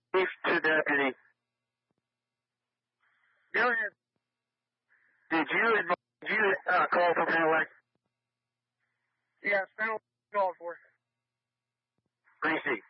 Chief to deputy. Go ahead. Did you call from Hayward? Yeah, Spencer called for. Precinct.